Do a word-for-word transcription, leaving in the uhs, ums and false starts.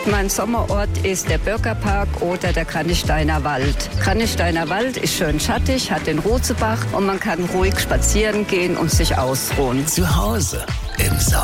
Mein Sommerort ist der Bürgerpark oder der Kranichsteiner Wald. Kranichsteiner Wald ist schön schattig, hat den Ruzebach und man kann ruhig spazieren gehen und sich ausruhen. Zu Hause im Sommer.